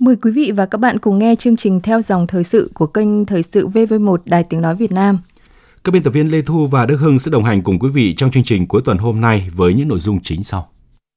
Mời quý vị và các bạn cùng nghe chương trình Theo dòng thời sự của kênh Thời sự VV1 Đài Tiếng Nói Việt Nam. Các biên tập viên Lê Thu và Đức Hưng sẽ đồng hành cùng quý vị trong chương trình cuối tuần hôm nay với những nội dung chính sau.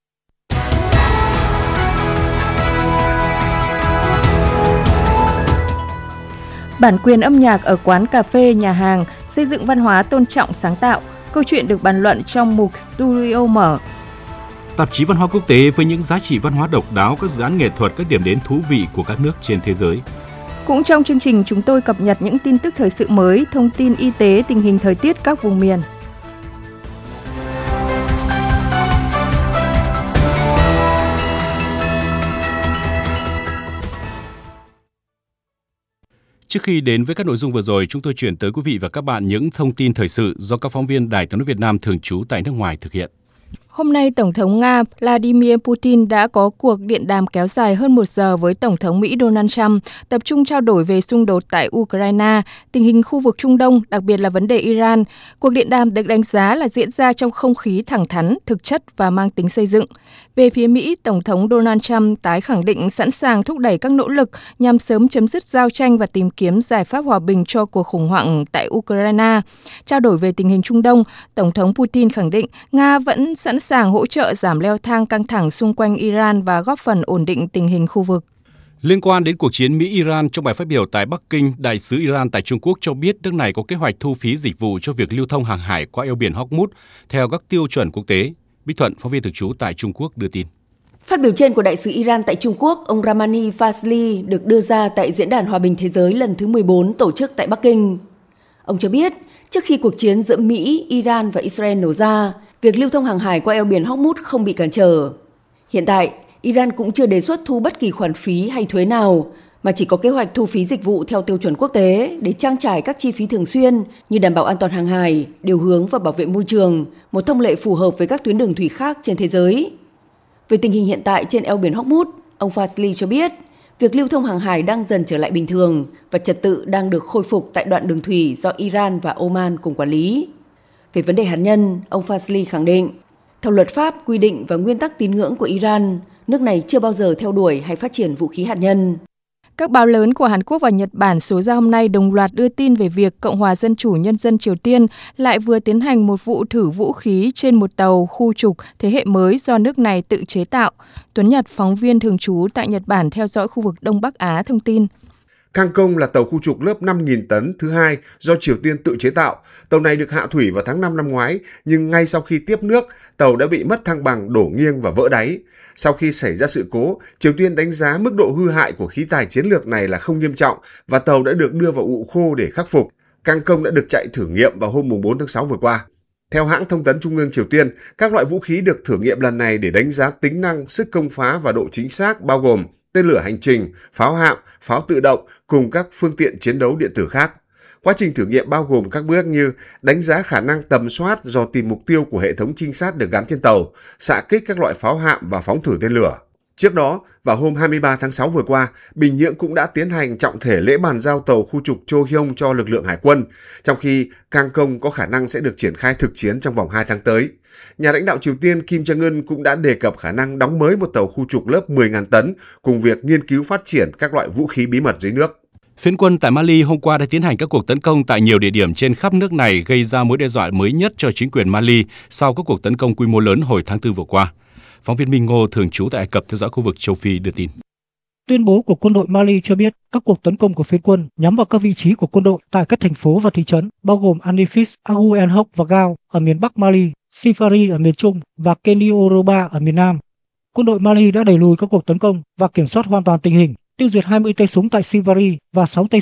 Bản quyền âm nhạc ở quán cà phê, nhà hàng, xây dựng văn hóa tôn trọng sáng tạo, câu chuyện được bàn luận trong mục Studio Mở. Tạp chí văn hóa quốc tế với những giá trị văn hóa độc đáo, các dự án nghệ thuật, các điểm đến thú vị của các nước trên thế giới. Cũng trong chương trình, chúng tôi cập nhật những tin tức thời sự mới, thông tin y tế, tình hình thời tiết các vùng miền. Trước khi đến với các nội dung vừa rồi, chúng tôi chuyển tới quý vị và các bạn những thông tin thời sự do các phóng viên Đài Tiếng nói Việt Nam thường trú tại nước ngoài thực hiện. Hôm nay, Tổng thống Nga Vladimir Putin đã có cuộc điện đàm kéo dài hơn 1 giờ với Tổng thống Mỹ Donald Trump, tập trung trao đổi về xung đột tại Ukraine, tình hình khu vực Trung Đông, đặc biệt là vấn đề Iran. Cuộc điện đàm được đánh giá là diễn ra trong không khí thẳng thắn, thực chất và mang tính xây dựng. Về phía Mỹ, Tổng thống Donald Trump tái khẳng định sẵn sàng thúc đẩy các nỗ lực nhằm sớm chấm dứt giao tranh và tìm kiếm giải pháp hòa bình cho cuộc khủng hoảng tại Ukraine. Trao đổi về tình hình Trung Đông, Tổng thống Putin khẳng định Nga vẫn sẵn sàng hỗ trợ giảm leo thang căng thẳng xung quanh Iran và góp phần ổn định tình hình khu vực. Liên quan đến cuộc chiến Mỹ-Iran, trong bài phát biểu tại Bắc Kinh, Đại sứ Iran tại Trung Quốc cho biết nước này có kế hoạch thu phí dịch vụ cho việc lưu thông hàng hải qua eo biển Hormuz theo các tiêu chuẩn quốc tế. Bích Thuận, phóng viên thường trú tại Trung Quốc đưa tin. Phát biểu trên của Đại sứ Iran tại Trung Quốc, ông Ramani Fazli được đưa ra tại Diễn đàn Hòa bình Thế giới lần thứ 14 tổ chức tại Bắc Kinh. Ông cho biết, trước khi cuộc chiến giữa Mỹ, Iran và Israel nổ ra, việc lưu thông hàng hải qua eo biển Hormuz không bị cản trở. Hiện tại, Iran cũng chưa đề xuất thu bất kỳ khoản phí hay thuế nào, mà chỉ có kế hoạch thu phí dịch vụ theo tiêu chuẩn quốc tế để trang trải các chi phí thường xuyên như đảm bảo an toàn hàng hải, điều hướng và bảo vệ môi trường, một thông lệ phù hợp với các tuyến đường thủy khác trên thế giới. Về tình hình hiện tại trên eo biển Hormuz, ông Fazli cho biết, việc lưu thông hàng hải đang dần trở lại bình thường và trật tự đang được khôi phục tại đoạn đường thủy do Iran và Oman cùng quản lý. Về vấn đề hạt nhân, ông Fazli khẳng định, theo luật pháp, quy định và nguyên tắc tín ngưỡng của Iran, nước này chưa bao giờ theo đuổi hay phát triển vũ khí hạt nhân. Các báo lớn của Hàn Quốc và Nhật Bản số ra hôm nay đồng loạt đưa tin về việc Cộng hòa Dân chủ Nhân dân Triều Tiên lại vừa tiến hành một vụ thử vũ khí trên một tàu khu trục thế hệ mới do nước này tự chế tạo. Tuấn Nhật, phóng viên thường trú tại Nhật Bản theo dõi khu vực Đông Bắc Á thông tin. Kangkong là tàu khu trục lớp 5.000 tấn thứ hai do Triều Tiên tự chế tạo. Tàu này được hạ thủy vào tháng 5 năm ngoái, nhưng ngay sau khi tiếp nước, tàu đã bị mất thăng bằng, đổ nghiêng và vỡ đáy. Sau khi xảy ra sự cố, Triều Tiên đánh giá mức độ hư hại của khí tài chiến lược này là không nghiêm trọng và tàu đã được đưa vào ụ khô để khắc phục. Kangkong đã được chạy thử nghiệm vào hôm 4 tháng 6 vừa qua. Theo hãng thông tấn Trung ương Triều Tiên, các loại vũ khí được thử nghiệm lần này để đánh giá tính năng, sức công phá và độ chính xác bao gồm tên lửa hành trình, pháo hạm, pháo tự động cùng các phương tiện chiến đấu điện tử khác. Quá trình thử nghiệm bao gồm các bước như đánh giá khả năng tầm soát dò tìm mục tiêu của hệ thống trinh sát được gắn trên tàu, xạ kích các loại pháo hạm và phóng thử tên lửa. Trước đó, vào hôm 23 tháng 6 vừa qua, Bình Nhưỡng cũng đã tiến hành trọng thể lễ bàn giao tàu khu trục Chohyong cho lực lượng hải quân, trong khi Kangkong có khả năng sẽ được triển khai thực chiến trong vòng 2 tháng tới. Nhà lãnh đạo Triều Tiên Kim Jong-un cũng đã đề cập khả năng đóng mới một tàu khu trục lớp 10.000 tấn cùng việc nghiên cứu phát triển các loại vũ khí bí mật dưới nước. Phiến quân tại Mali hôm qua đã tiến hành các cuộc tấn công tại nhiều địa điểm trên khắp nước này, gây ra mối đe dọa mới nhất cho chính quyền Mali sau các cuộc tấn công quy mô lớn hồi tháng 4 vừa qua. Phóng viên Minh Ngô thường trú tại Ai Cập theo dõi khu vực châu Phi đưa tin. Tuyên bố của quân đội Mali cho biết các cuộc tấn công của phiến quân nhắm vào các vị trí của quân đội tại các thành phố và thị trấn bao gồm Anifis, Abu El Hok và Gao ở miền Bắc Mali, Sifari ở miền Trung và Kenioroba ở miền Nam. Quân đội Mali đã đẩy lùi các cuộc tấn công và kiểm soát hoàn toàn tình hình, tiêu diệt 20 tay súng tại Sifari và 6 tay